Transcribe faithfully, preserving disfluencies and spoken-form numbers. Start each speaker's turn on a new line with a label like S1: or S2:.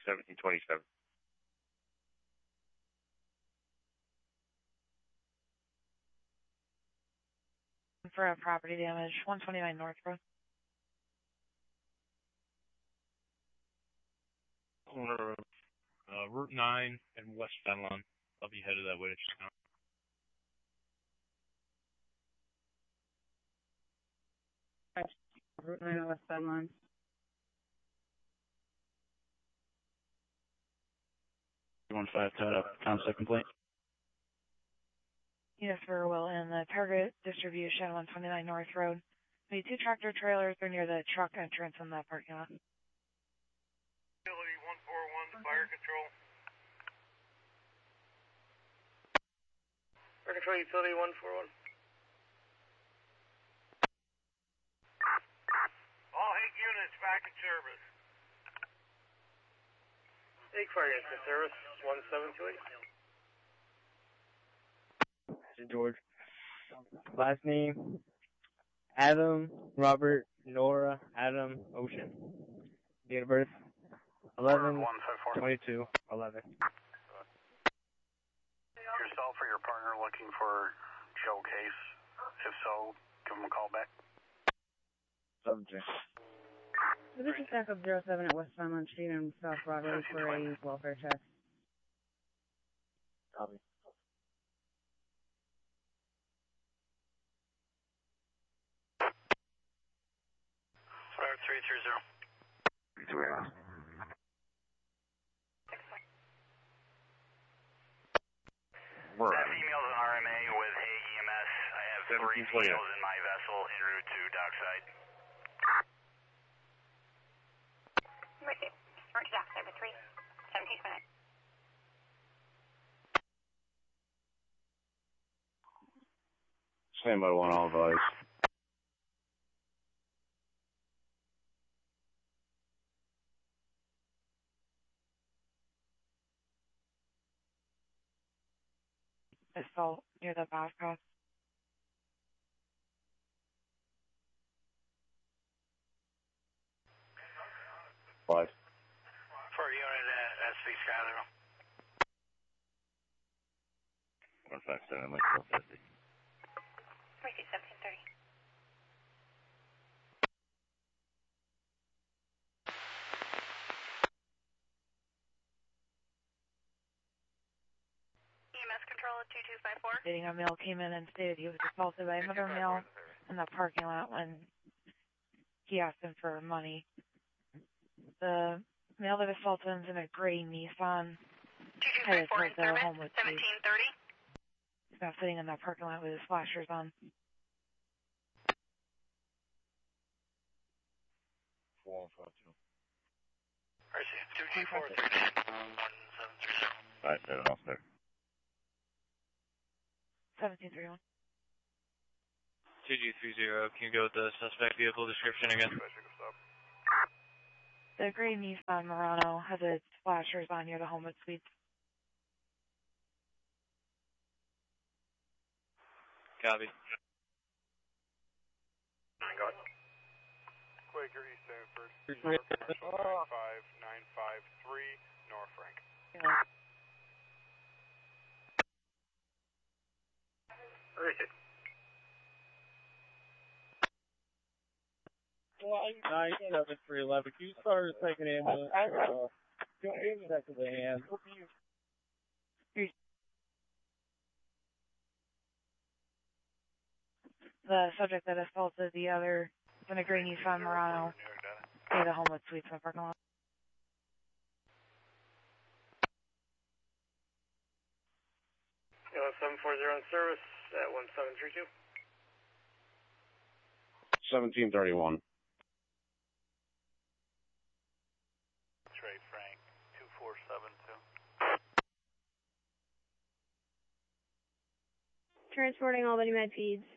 S1: seventeen twenty-seven.
S2: For a property damage, one twenty-nine North Road.
S3: Corner of uh, Route nine and West Fenlon. I'll be headed that way to Chicago.
S4: Route nine and West Fenlon.
S5: one five tied up. Contact complaint.
S2: Yes, very well. In the Target Distribution, one twenty-nine North Road. The two tractor trailers are near the truck entrance in that parking lot.
S6: Utility one four one, fire control. Fire control, utility one four one. All H units back in service. Take fire units in service, one seven two eight.
S7: George. Last name, Adam, Robert, Nora, Adam, Ocean. Date of birth, eleven twenty-two eleven.
S8: Yourself or your partner looking for Joe Case? If so, give him a call back.
S7: Subject.
S4: This is backup zero seven at West Fenlon Street and South Broadway for a welfare check.
S7: Copy.
S8: Fire three three zero.
S1: Three zero. Where?
S8: That female's an R M A with Hague E M S. I have three females in my vessel en route to dockside.
S9: Right there. Route to dockside with three. seventeen twenty.
S1: Stand by one, all advised.
S2: Assault near the bypass.
S1: Five.
S8: For unit at S V Skyler.
S1: one five seven, like four fifty.
S9: Three two seventeen thirty. E M S control at two two five four.
S2: Stating a male came in and stated he was assaulted by another male in the parking lot when he asked him for money. The male that assaulted him is in a gray Nissan headed towards the Homewood Street.
S9: seventeen thirty.
S2: He's now sitting in that parking lot with his flashers on.
S1: Four one five two.
S8: I see. two G four three nine one seven three zero.
S1: Alright, set it off there.
S2: seventeen thirty-one.
S3: two G three zero, can you go with the suspect vehicle description again?
S2: The gray Nissan Murano has its flashers on near the Homewood Suites.
S3: Copy.
S6: Quaker East Sanford. nine five nine five three, North Frank.
S2: Yeah.
S7: nine seven three eleven. Can you start a second ambulance? Uh, second the hand.
S2: The subject that assaulted the other is in a gray Nissan Murano near the Homewood Suites in the parking lot.
S6: seven four zero in service at one seven three two.
S1: seventeen thirty-one.
S8: Trey Frank, two four seven two.
S10: Transporting Albany Med Peds.